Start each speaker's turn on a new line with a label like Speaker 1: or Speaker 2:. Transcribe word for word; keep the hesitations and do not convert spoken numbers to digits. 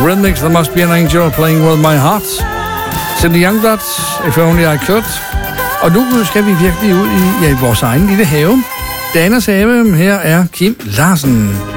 Speaker 1: Eurythmics, There Must Be an Angel Playing With My Heart. Til The Youngbloods, If Only I Could. Og nu skal vi virkelig ud i, ja, i vores egen lille have. Danas have. Her er Kim Larsen.